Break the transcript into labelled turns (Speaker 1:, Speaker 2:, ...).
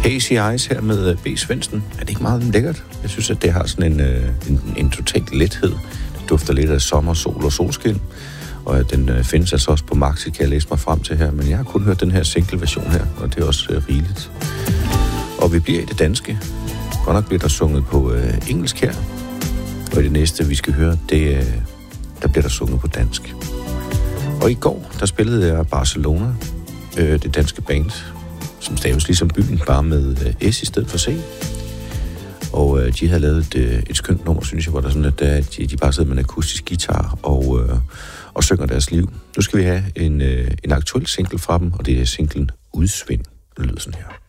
Speaker 1: Hazy Eyes her med B. Svendsen. Er det ikke meget lækkert? Jeg synes, at det har sådan en total lethed. Det dufter lidt af sommer, sol og solskin. Og den findes altså også på Maxi, kan jeg læse mig frem til her. Men jeg har kun hørt den her single-version her, og det er også rigeligt. Og vi bliver i det danske. Godt nok bliver der sunget på engelsk her. Og i det næste, vi skal høre, der bliver der sunget på dansk. Og i går, der spillede jeg Barcelona, det danske band, som staves ligesom byen, bare med S i stedet for C. Og de havde lavet et skønt nummer, synes jeg, hvor der sådan, at de bare sidder med en akustisk guitar og synger deres liv. Nu skal vi have en aktuel single fra dem, og det er singlen Udsving. Det lyder sådan her.